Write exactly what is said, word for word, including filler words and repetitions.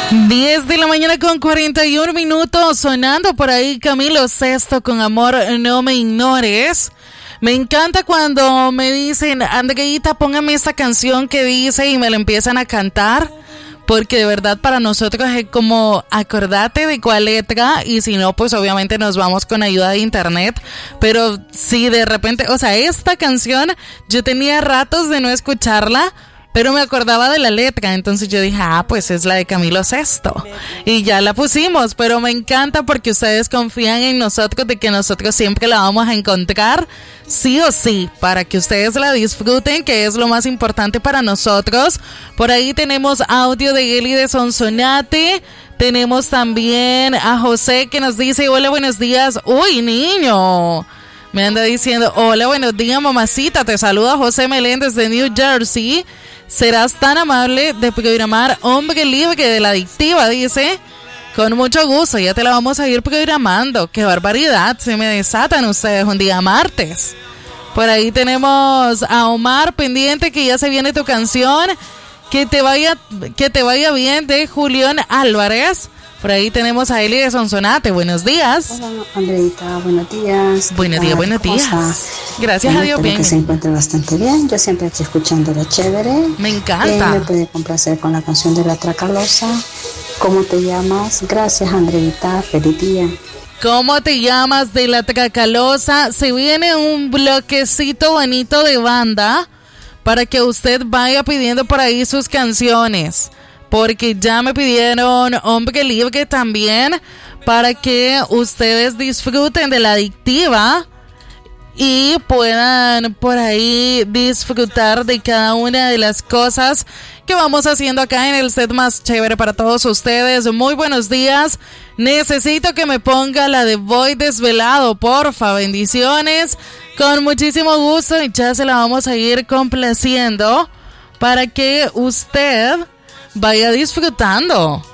diez de la mañana con cuarenta y un minutos, sonando por ahí Camilo Sesto con Amor No Me Ignores. Me encanta cuando me dicen, Andreita, póngame esta canción que dice, y me la empiezan a cantar, porque de verdad para nosotros es como, acordate de cuál letra, y si no, pues obviamente nos vamos con ayuda de internet. Pero si de repente, o sea, esta canción yo tenía ratos de no escucharla, pero me acordaba de la letra, entonces yo dije, ah, pues es la de Camilo Sesto, y ya la pusimos. Pero me encanta porque ustedes confían en nosotros, de que nosotros siempre la vamos a encontrar, sí o sí, para que ustedes la disfruten, que es lo más importante para nosotros. Por ahí tenemos audio de Eli de Sonsonate, tenemos también a José que nos dice, hola, buenos días. Uy, niño, me anda diciendo, hola, buenos días, mamacita, te saluda José Meléndez de New Jersey. Serás tan amable de programar Hombre Libre de la Adictiva, dice. Con mucho gusto, ya te la vamos a ir programando. Qué barbaridad, se me desatan ustedes un día martes. Por ahí tenemos a Omar pendiente, que ya se viene tu canción. Que te vaya, que te vaya bien, de Julián Álvarez. Por ahí tenemos a Eli de Sonsonate. Buenos días. Hola, Andreita. Buenos días. Buenos días, buenos días. Gracias bueno, a Dios, bien. Que se encuentre bastante bien. Yo siempre estoy escuchando lo chévere. Me encanta. Eh, me puede complacer con la canción de La Tracalosa. ¿Cómo te llamas? Gracias, Andreita. Feliz día. ¿Cómo te llamas? De La Tracalosa. Se viene un bloquecito bonito de banda para que usted vaya pidiendo por ahí sus canciones, porque ya me pidieron Hombre Libre también, para que ustedes disfruten de La Adictiva y puedan por ahí disfrutar de cada una de las cosas que vamos haciendo acá en el set más chévere para todos ustedes. Muy buenos días. Necesito que me ponga la de Voy Desvelado, porfa. Bendiciones. Con muchísimo gusto, y ya se la vamos a ir complaciendo para que usted vaya disfrutando.